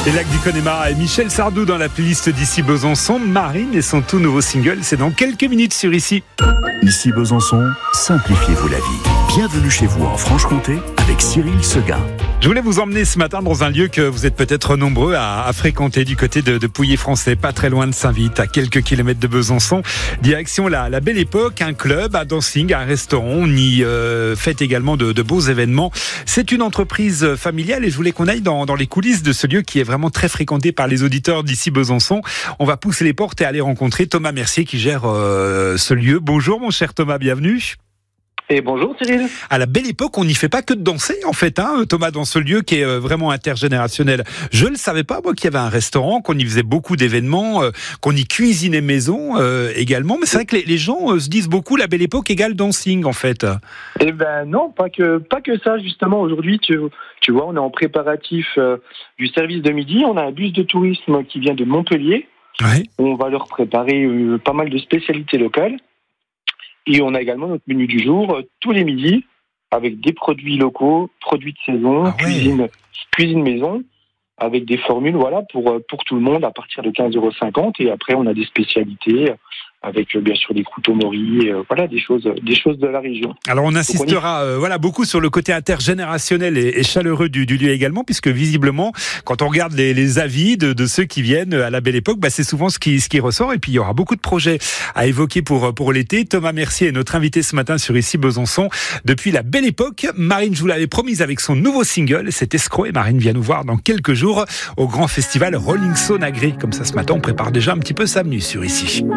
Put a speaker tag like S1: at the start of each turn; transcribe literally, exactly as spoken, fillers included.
S1: Les Lacs du Connemara et Michel Sardou dans la playlist d'Ici Besançon. Marine et son tout nouveau single, c'est dans quelques minutes sur Ici.
S2: Ici Besançon, simplifiez-vous la vie. Bienvenue chez vous en Franche-Comté avec Cyril Seguin.
S1: Je voulais vous emmener ce matin dans un lieu que vous êtes peut-être nombreux à, à fréquenter du côté de, de Pouilly-Français, pas très loin de Saint-Vite, à quelques kilomètres de Besançon. Direction la, la Belle Époque, un club, un dancing, un restaurant. On y euh, fait également de, de beaux événements. C'est une entreprise familiale et je voulais qu'on aille dans, dans les coulisses de ce lieu qui est vraiment très fréquenté par les auditeurs d'Ici Besançon. On va pousser les portes et aller rencontrer Thomas Mercier qui gère euh, ce lieu. Bonjour mon cher Thomas, bienvenue.
S3: Et bonjour Cyril.
S1: À la Belle Époque, on n'y fait pas que de danser en fait, hein, Thomas, dans ce lieu qui est vraiment intergénérationnel. Je ne savais pas moi qu'il y avait un restaurant, qu'on y faisait beaucoup d'événements, euh, qu'on y cuisinait maison euh, également. Mais c'est vrai que les, les gens euh, se disent beaucoup la Belle Époque égale dancing en fait.
S3: Eh ben non, pas que pas que ça justement. Aujourd'hui, tu, tu vois, on est en préparatif euh, du service de midi. On a un bus de tourisme qui vient de Montpellier.
S1: Ouais.
S3: On va leur préparer euh, pas mal de spécialités locales. Et on a également notre menu du jour, euh, tous les midis, avec des produits locaux, produits de saison,
S1: ah ouais.
S3: cuisine, cuisine maison, avec des formules voilà, pour, pour tout le monde à partir de quinze euros cinquante. Et après, on a des spécialités avec bien sûr des croûtons moris, euh, voilà, des choses, des choses de la région.
S1: Alors on insistera on y... euh, voilà, beaucoup sur le côté intergénérationnel et, et chaleureux du, du lieu également, puisque visiblement, quand on regarde les, les avis de, de ceux qui viennent à la Belle Époque, bah, c'est souvent ce qui, ce qui ressort. Et puis il y aura beaucoup de projets à évoquer pour, pour l'été. Thomas Mercier est notre invité ce matin sur Ici Besançon depuis la Belle Époque. Marine, je vous l'avais promise avec son nouveau single, c'est Escroc. Et Marine vient nous voir dans quelques jours au grand festival Rolling Stone à Gré. Comme ça, ce matin, on prépare déjà un petit peu sa venue sur Ici.